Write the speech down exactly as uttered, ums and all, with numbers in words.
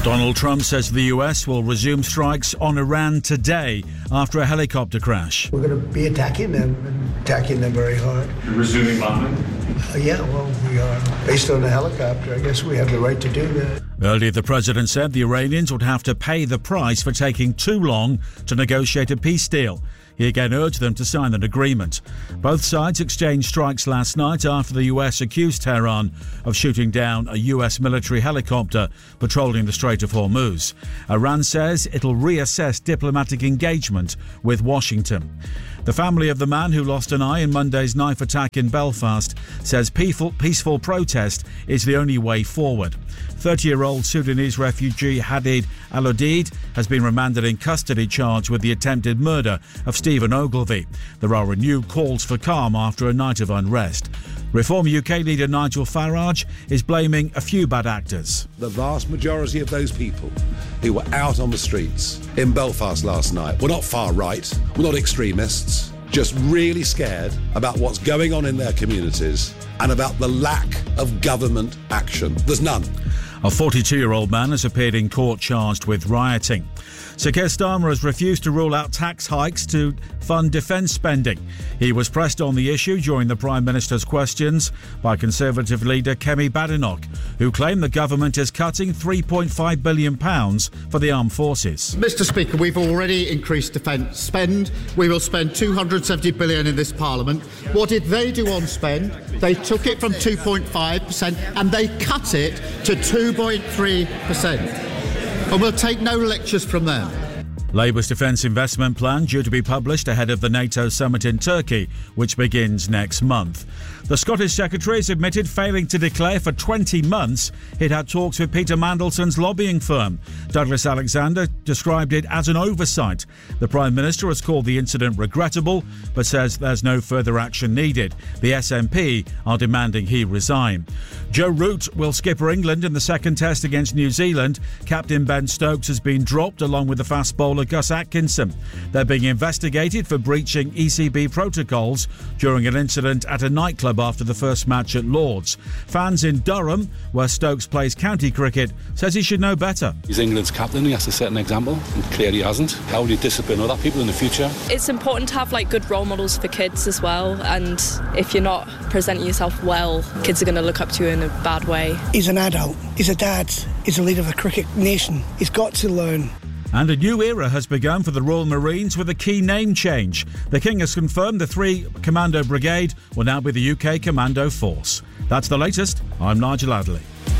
Donald Trump says the U S will resume strikes on Iran today after a helicopter crash. We're going to be attacking them and attacking them very hard. You're resuming bombing? Uh, yeah, well, we are. Based on the helicopter, I guess we have the right to do that. Earlier, the president said the Iranians would have to pay the price for taking too long to negotiate a peace deal. He again urged them to sign an agreement. Both sides exchanged strikes last night after the U S accused Tehran of shooting down a U S military helicopter patrolling the Strait of Hormuz. Iran says it'll reassess diplomatic engagement with Washington. The family of the man who lost an eye in Monday's knife attack in Belfast says peaceful, peaceful protest is the only way forward. thirty-year-old Sudanese refugee Hadid Al-Odid has been remanded in custody charged with the attempted murder of Stephen Ogilvie. There are renewed calls for calm after a night of unrest. Reform U K leader Nigel Farage is blaming a few bad actors. The vast majority of those people who were out on the streets in Belfast last night were not far right, were not extremists, just really scared about what's going on in their communities and about the lack of government action. There's none. A forty-two-year-old man has appeared in court charged with rioting. Sir Keir Starmer has refused to rule out tax hikes to fund defence spending. He was pressed on the issue during the Prime Minister's questions by Conservative leader Kemi Badenoch, who claimed the government is cutting three point five billion pounds for the armed forces. Mr Speaker, we've already increased defence spend. We will spend two hundred seventy billion pounds in this Parliament. What did they do on spend? They took it from two point five percent and they cut it to two point three percent. And we'll take no lectures from them. Labour's defence investment plan due to be published ahead of the NATO summit in Turkey, which begins next month. The Scottish Secretary has admitted failing to declare for twenty months he'd had talks with Peter Mandelson's lobbying firm. Douglas Alexander described it as an oversight. The Prime Minister has called the incident regrettable, but says there's no further action needed. The S N P are demanding he resign. Joe Root will skipper England in the second test against New Zealand. Captain Ben Stokes has been dropped along with the fast bowler Gus Atkinson. They're being investigated for breaching E C B protocols during an incident at a nightclub after the first match at Lord's. Fans in Durham, where Stokes plays county cricket, says he should know better. He's England's captain, he has to set an example, and clearly he hasn't. How will you discipline other people in the future? It's important to have like good role models for kids as well, and if you're not presenting yourself well, kids are going to look up to you in a bad way. He's an adult, he's a dad, he's a leader of a cricket nation. He's got to learn. And a new era has begun for the Royal Marines with a key name change. The King has confirmed the three Commando Brigade will now be the U K Commando Force. That's the latest. I'm Nigel Adderley.